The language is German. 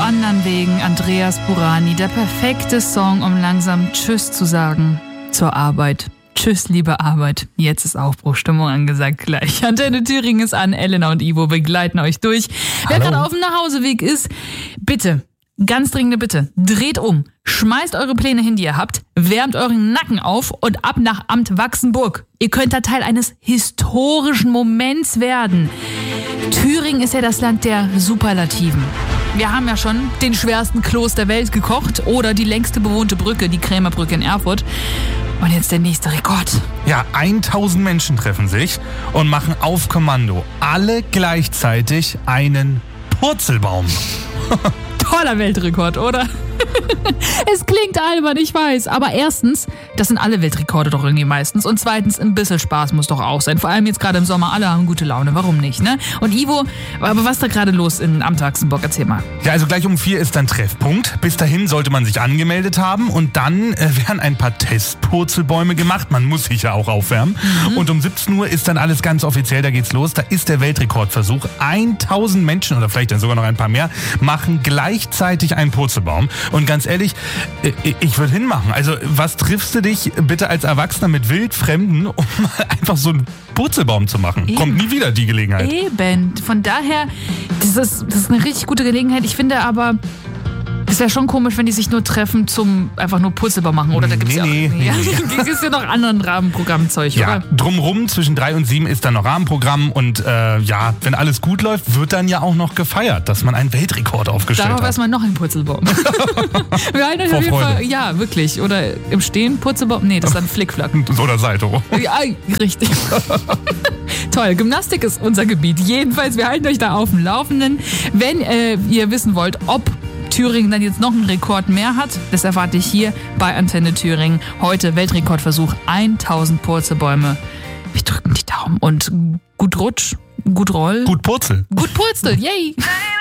anderen Wegen Andreas Burani. Der perfekte Song, um langsam Tschüss zu sagen zur Arbeit. Tschüss, liebe Arbeit. Jetzt ist Aufbruchstimmung angesagt gleich. Antenne Thüringen ist an. Elena und Ivo begleiten euch durch. Wer gerade auf dem Nachhauseweg ist, bitte, ganz dringende Bitte, dreht um. Schmeißt eure Pläne hin, die ihr habt, wärmt euren Nacken auf und ab nach Amt Wachsenburg. Ihr könnt da Teil eines historischen Moments werden. Thüringen ist ja das Land der Superlativen. Wir haben ja schon den schwersten Kloß der Welt gekocht oder die längste bewohnte Brücke, die Krämerbrücke in Erfurt. Und jetzt der nächste Rekord. Ja, 1000 Menschen treffen sich und machen auf Kommando alle gleichzeitig einen Purzelbaum. Toller Weltrekord, oder? Es klingt albern, ich weiß. Aber erstens, das sind alle Weltrekorde doch irgendwie meistens. Und zweitens, ein bisschen Spaß muss doch auch sein. Vor allem jetzt gerade im Sommer, alle haben gute Laune. Warum nicht, ne? Und Ivo, aber was ist da gerade los in Amt Wachsenburg? Erzähl mal. Ja, also gleich um 4 ist dann Treffpunkt. Bis dahin sollte man sich angemeldet haben und dann werden ein paar Testpurzelbäume gemacht. Man muss sich ja auch aufwärmen. Und um 17 Uhr ist dann alles ganz offiziell, da geht's los. Da ist der Weltrekordversuch. 1000 Menschen oder vielleicht dann sogar noch ein paar mehr machen gleichzeitig einen Purzelbaum. Und ganz ehrlich, ich würde hinmachen. Also was triffst du dich bitte als Erwachsener mit Wildfremden, um mal einfach so einen Purzelbaum zu machen? Eben. Kommt nie wieder die Gelegenheit. Eben. Von daher, das ist eine richtig gute Gelegenheit. Ich finde aber, es wäre schon komisch, wenn die sich nur treffen zum einfach nur Purzelbaum machen, oder? Da gibt es ja noch anderen Rahmenprogrammzeug, ja, oder? Drumrum zwischen 3 und 7 ist dann noch Rahmenprogramm und wenn alles gut läuft, wird dann ja auch noch gefeiert, dass man einen Weltrekord aufgestellt hat. Darauf erstmal noch ein Purzelbaum. Wir halten auf jeden Fall, ja, wirklich. Oder im Stehen Purzelbaum? Nee, das ist dann Flickflack. Oder Salto. Ja, richtig. Toll, Gymnastik ist unser Gebiet. Jedenfalls, wir halten euch da auf dem Laufenden. Wenn ihr wissen wollt, ob Thüringen dann jetzt noch einen Rekord mehr hat, das erwarte ich hier bei Antenne Thüringen. Heute Weltrekordversuch, 1000 Purzelbäume. Wir drücken die Daumen und gut Rutsch, gut Roll. Gut Purzel. Gut Purzel, yay!